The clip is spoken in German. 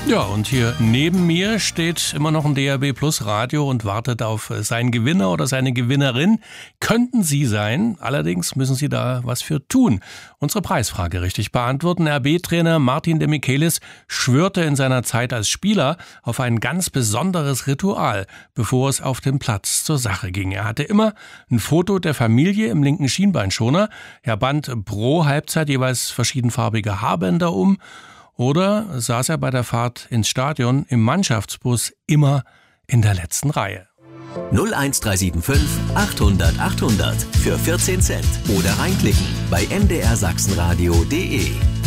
Ja, und hier neben mir steht immer noch ein DAB Plus Radio und wartet auf seinen Gewinner oder seine Gewinnerin. Könnten Sie sein, allerdings müssen Sie da was für tun. Unsere Preisfrage richtig beantworten. RB-Trainer Martin de Michelis schwörte in seiner Zeit als Spieler auf ein ganz besonderes Ritual, bevor es auf dem Platz zur Sache ging. Er hatte immer ein Foto der Familie im linken Schienbeinschoner. Er band pro Halbzeit jeweils verschiedenfarbige Haarbänder um. Oder saß er bei der Fahrt ins Stadion im Mannschaftsbus immer in der letzten Reihe. 01375 800 800 für 14 Cent oder reinklicken bei ndrsachsenradio.de.